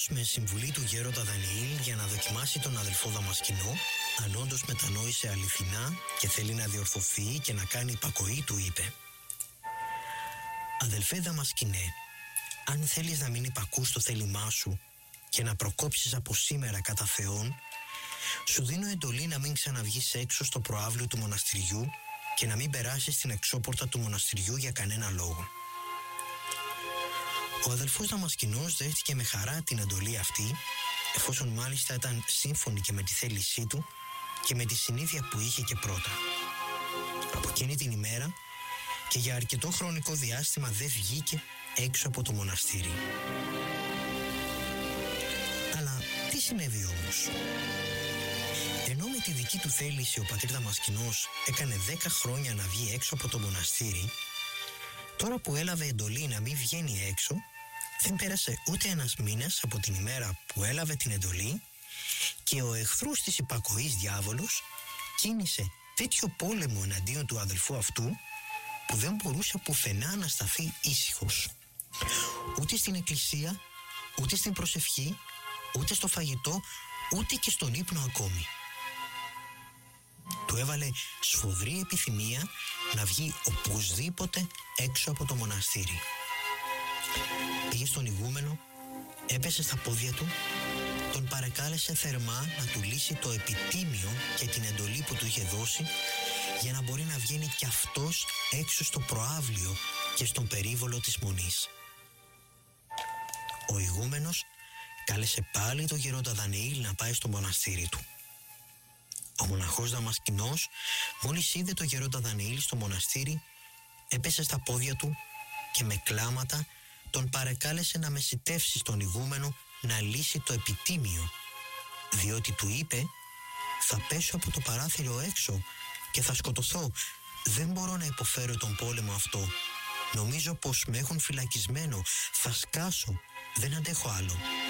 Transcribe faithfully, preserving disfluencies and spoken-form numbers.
με συμβουλή του γέροντα Δανιήλ για να δοκιμάσει τον αδελφό Δαμασκηνό, αν όντως μετανόησε αληθινά και θέλει να διορθωθεί και να κάνει υπακοή, του είπε: «Αδελφέ Δαμασκηνέ, αν θέλεις να μην υπακούς στο θέλημά σου και να προκόψεις από σήμερα κατά Θεόν, σου δίνω εντολή να μην ξαναβγείς έξω στο προαύλιο του μοναστηριού και να μην περάσεις την εξώπορτα του μοναστηριού για κανένα λόγο». Ο αδελφός Δαμασκηνός δέχτηκε με χαρά την εντολή αυτή, εφόσον μάλιστα ήταν σύμφωνη και με τη θέλησή του και με τη συνήθεια που είχε και πρώτα. Από εκείνη την ημέρα και για αρκετό χρονικό διάστημα δεν βγήκε έξω από το μοναστήρι. Αλλά τι συνέβη όμως? Ενώ με τη δική του θέληση ο πατήρ Δαμασκηνός έκανε δέκα χρόνια να βγει έξω από το μοναστήρι, τώρα που έλαβε εντολή να μην βγαίνει έξω, δεν πέρασε ούτε ένας μήνας από την ημέρα που έλαβε την εντολή και ο εχθρός της υπακοής διάβολος κίνησε τέτοιο πόλεμο εναντίον του αδελφού αυτού που δεν μπορούσε πουθενά να σταθεί ήσυχος. Ούτε στην εκκλησία, ούτε στην προσευχή, ούτε στο φαγητό, ούτε και στον ύπνο ακόμη. Του έβαλε σφοδρή επιθυμία να βγει οπωσδήποτε έξω από το μοναστήρι. Πήγε στον ηγούμενο, έπεσε στα πόδια του, τον παρεκάλεσε θερμά να του λύσει το επιτίμιο και την εντολή που του είχε δώσει για να μπορεί να βγαίνει κι αυτός έξω στο προαύλιο και στον περίβολο της μονής. Ο ηγούμενος κάλεσε πάλι τον γέροντα Δανιήλ να πάει στο μοναστήρι του. Ο μοναχός Δαμασκηνός, μόλις είδε τον γέροντα Δανιήλ στο μοναστήρι, έπεσε στα πόδια του και με κλάματα τον παρεκάλεσε να μεσιτεύσει στον ηγούμενο να λύσει το επιτίμιο, διότι του είπε: «Θα πέσω από το παράθυρο έξω και θα σκοτωθώ. Δεν μπορώ να υποφέρω τον πόλεμο αυτό. Νομίζω πως με έχουν φυλακισμένο. Θα σκάσω. Δεν αντέχω άλλο».